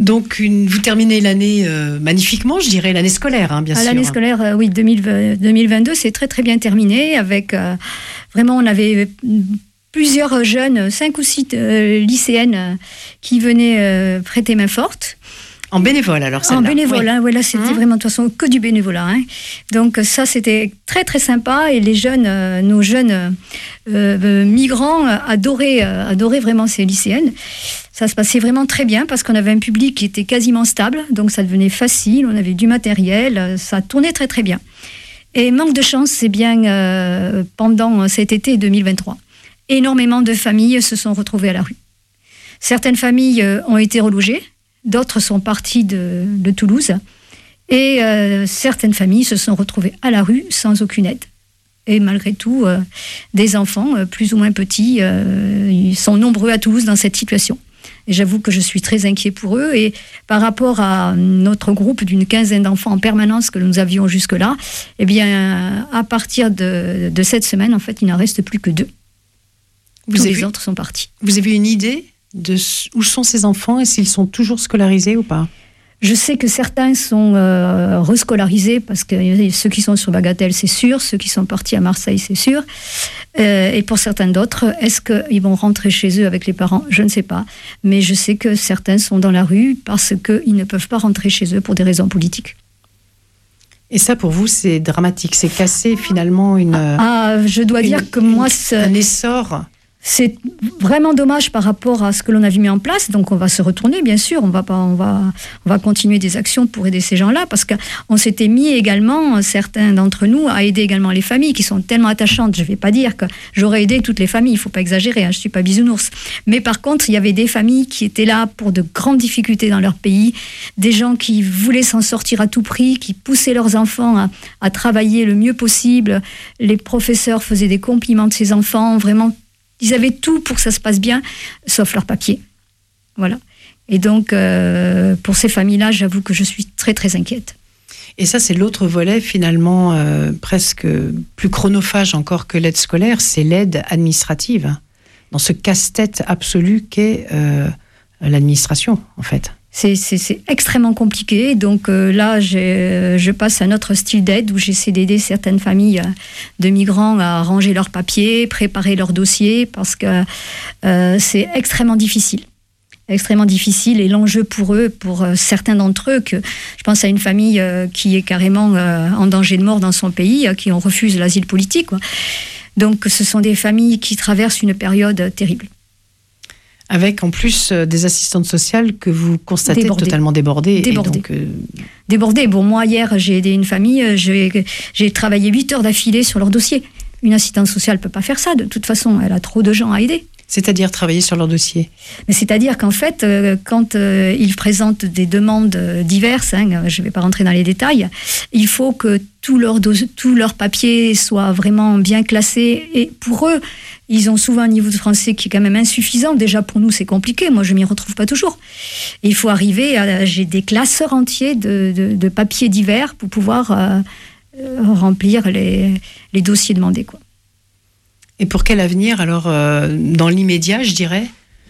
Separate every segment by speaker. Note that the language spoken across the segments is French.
Speaker 1: Donc, vous terminez l'année magnifiquement, je dirais, l'année scolaire, bien sûr.
Speaker 2: L'année scolaire, oui, 2022, c'est très très bien terminé. Avec, vraiment, on avait plusieurs jeunes, 5 ou 6 lycéennes qui venaient prêter main forte.
Speaker 1: En bénévole, alors, celle-là.
Speaker 2: En bénévole, oui. Voilà, c'était vraiment, de toute façon, que du bénévolat. Donc, ça, c'était très, très sympa. Et les jeunes, nos jeunes migrants adoraient vraiment ces lycéennes. Ça se passait vraiment très bien parce qu'on avait un public qui était quasiment stable. Donc, ça devenait facile. On avait du matériel. Ça tournait très, très bien. Et manque de chance, c'est bien pendant cet été 2023. Énormément de familles se sont retrouvées à la rue. Certaines familles ont été relogées. D'autres sont partis de Toulouse. Et certaines familles se sont retrouvées à la rue sans aucune aide. Et malgré tout, des enfants plus ou moins petits ils sont nombreux à Toulouse dans cette situation. Et j'avoue que je suis très inquiet pour eux. Et par rapport à notre groupe d'une 15aine d'enfants en permanence que nous avions jusque-là, eh bien, à partir de cette semaine, en fait, il n'en reste plus que 2. Tous les autres sont partis.
Speaker 1: Vous avez une idée de où sont ces enfants et s'ils sont toujours scolarisés ou pas?
Speaker 2: Je sais que certains sont rescolarisés parce que ceux qui sont sur Bagatelle, c'est sûr. Ceux qui sont partis à Marseille, c'est sûr. Et pour certains d'autres, est-ce qu'ils vont rentrer chez eux avec les parents? Je ne sais pas. Mais je sais que certains sont dans la rue parce qu'ils ne peuvent pas rentrer chez eux pour des raisons politiques.
Speaker 1: Et ça, pour vous, c'est dramatique. C'est casser finalement
Speaker 2: je dois dire que moi...
Speaker 1: un essor...
Speaker 2: C'est vraiment dommage par rapport à ce que l'on avait mis en place. Donc, on va se retourner, bien sûr. On va continuer des actions pour aider ces gens-là parce qu'on s'était mis également, certains d'entre nous, à aider également les familles qui sont tellement attachantes. Je ne vais pas dire que j'aurais aidé toutes les familles. Il ne faut pas exagérer. Je ne suis pas bisounours. Mais par contre, il y avait des familles qui étaient là pour de grandes difficultés dans leur pays. Des gens qui voulaient s'en sortir à tout prix, qui poussaient leurs enfants à travailler le mieux possible. Les professeurs faisaient des compliments de ces enfants. Vraiment, ils avaient tout pour que ça se passe bien, sauf leurs papiers. Voilà. Et donc, pour ces familles-là, j'avoue que je suis très, très inquiète.
Speaker 1: Et ça, c'est l'autre volet, finalement, presque plus chronophage encore que l'aide scolaire, c'est l'aide administrative, dans ce casse-tête absolu qu'est l'administration, en fait.
Speaker 2: C'est extrêmement compliqué. Donc là, je passe à un autre style d'aide où j'essaie d'aider certaines familles de migrants à ranger leurs papiers, préparer leurs dossiers, parce que c'est extrêmement difficile. Extrêmement difficile. Et l'enjeu pour eux, pour certains d'entre eux, que je pense à une famille qui est carrément en danger de mort dans son pays, qui en refuse l'asile politique, quoi. Donc ce sont des familles qui traversent une période terrible.
Speaker 1: Avec en plus des assistantes sociales que vous constatez totalement débordées.
Speaker 2: Débordées. Bon, moi, hier, j'ai aidé une famille, j'ai travaillé 8 heures d'affilée sur leur dossier. Une assistante sociale ne peut pas faire ça, de toute façon, elle a trop de gens à aider.
Speaker 1: C'est-à-dire travailler sur leur dossier?
Speaker 2: Mais c'est-à-dire qu'en fait, quand ils présentent des demandes diverses, je ne vais pas rentrer dans les détails, il faut que tous leurs papiers soient vraiment bien classés. Et pour eux, ils ont souvent un niveau de français qui est quand même insuffisant. Déjà, pour nous, c'est compliqué. Moi, je ne m'y retrouve pas toujours. Et il faut arriver j'ai des classeurs entiers de papiers divers pour pouvoir remplir les dossiers demandés, quoi.
Speaker 1: Et pour quel avenir, alors, dans l'immédiat, je dirais?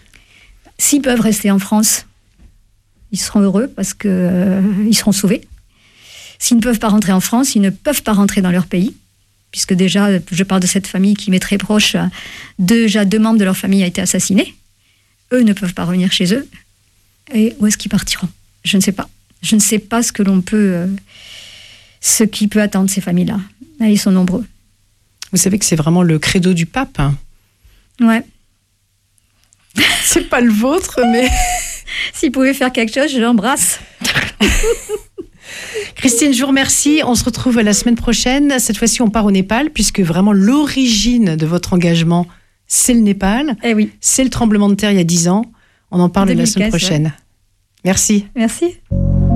Speaker 2: S'ils peuvent rester en France, ils seront heureux parce qu'ils seront sauvés. S'ils ne peuvent pas rentrer en France, ils ne peuvent pas rentrer dans leur pays. Puisque déjà, je parle de cette famille qui m'est très proche, déjà 2 membres de leur famille ont été assassinés. Eux ne peuvent pas revenir chez eux. Et où est-ce qu'ils partiront? Je ne sais pas. Je ne sais pas ce qui peut attendre ces familles-là. Ils sont nombreux.
Speaker 1: Vous savez que c'est vraiment le credo du pape.
Speaker 2: Ouais.
Speaker 1: C'est pas le vôtre, mais...
Speaker 2: S'il pouvait faire quelque chose, je l'embrasse.
Speaker 1: Christine, je vous remercie. On se retrouve la semaine prochaine. Cette fois-ci, on part au Népal, puisque vraiment l'origine de votre engagement, c'est le Népal.
Speaker 2: Eh oui.
Speaker 1: C'est le tremblement de terre il y a 10 ans. On en parle 2015, la semaine prochaine. Ouais. Merci.
Speaker 2: Merci.